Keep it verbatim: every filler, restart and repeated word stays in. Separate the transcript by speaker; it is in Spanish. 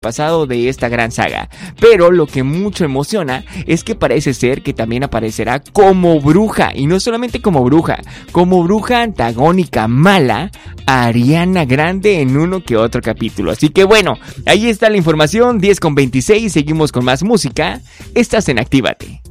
Speaker 1: pasado de esta gran saga. Pero lo que mucho emociona es que parece ser que también aparecerá como bruja, y no solamente como bruja, como bruja antagónica mala a Ariana Grande en uno que otro capítulo. Así que bueno, ahí está la información, diez con veintiséis, seguimos con más música. Estás en Actívate.